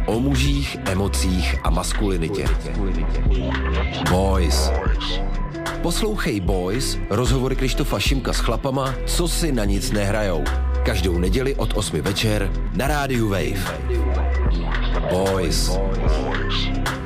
O mužích, emocích a maskulinitě. Boys. Poslouchej Boys, rozhovory Krištofa Šimka s chlapama, co si na nic nehrajou. Každou neděli od 8 večer na rádiu Wave. Boys.